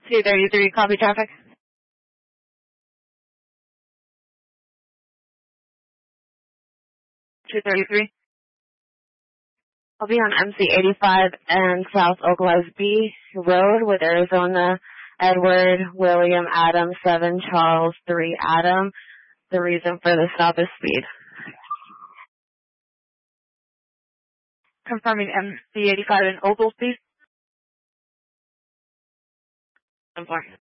233, copy traffic. 233. I'll be on MC 85 and South Oakland B Road with Arizona Edward William Adam 7 Charles 3 Adam. The reason for the stop is speed. Confirming MC 85 and Oglesby. I'm sorry.